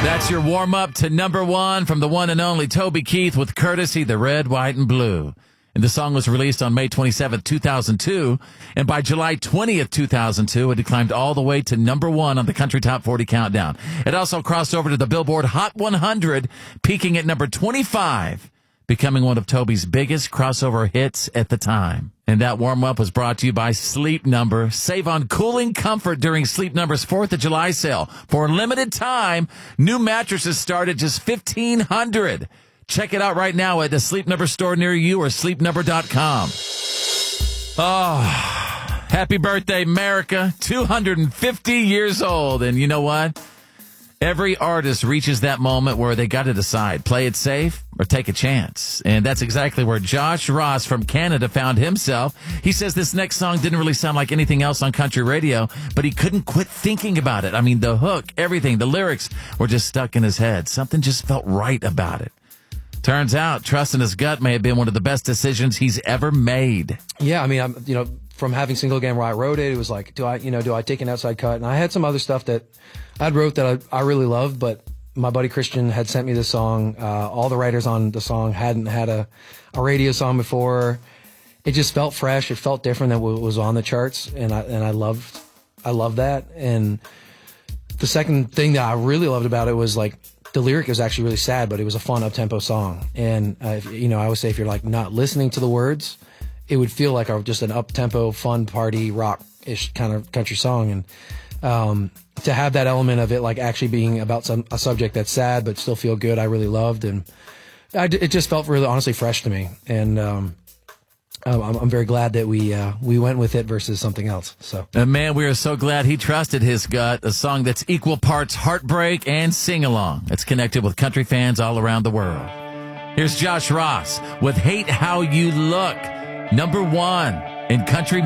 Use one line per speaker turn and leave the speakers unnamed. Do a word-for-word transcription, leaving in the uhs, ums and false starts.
That's your warm-up to number one from the one and only Toby Keith with Courtesy, the Red, White, and Blue. And the song was released on May twenty-seventh, two thousand two. And by July twentieth, two thousand two, it had climbed all the way to number one on the Country Top forty Countdown. It also crossed over to the Billboard Hot one hundred, peaking at number twenty-five, becoming one of Toby's biggest crossover hits at the time. And that warm-up was brought to you by Sleep Number. Save on cooling comfort during Sleep Number's fourth of July sale. For a limited time, new mattresses start at just fifteen hundred dollars. Check it out right now at the Sleep Number store near you or sleep number dot com. Oh, happy birthday, America. two hundred fifty years old. And you know what? Every artist reaches that moment where they got to decide, play it safe or take a chance. And that's exactly where Josh Ross from Canada found himself. He says this next song didn't really sound like anything else on country radio, but he couldn't quit thinking about it. I mean, the hook, everything, the lyrics were just stuck in his head. Something just felt right about it. Turns out trusting his gut may have been one of the best decisions he's ever made.
Yeah, I mean, I'm, you know, from having Single Again where I wrote it, it was like, do I, you know, do I take an outside cut? And I had some other stuff that I'd wrote that I, I really loved, but my buddy Christian had sent me this song. Uh, all the writers on the song hadn't had a, a radio song before. It just felt fresh. It felt different than what was on the charts, and I and I loved, I loved that. And the second thing that I really loved about it was like, the lyric was actually really sad, but it was a fun up-tempo song. And, uh, if, you know, I would say if you're like not listening to the words, it would feel like a, just an up-tempo, fun party, rock-ish kind of country song. And um, to have that element of it like actually being about some a subject that's sad but still feel good, I really loved. And I, it just felt really honestly fresh to me. And um, I'm, I'm very glad that we uh, we went with it versus something else. So,
and man, we are so glad he trusted his gut. A song that's equal parts heartbreak and sing-along. It's connected with country fans all around the world. Here's Josh Ross with Hate How You Look, number one in country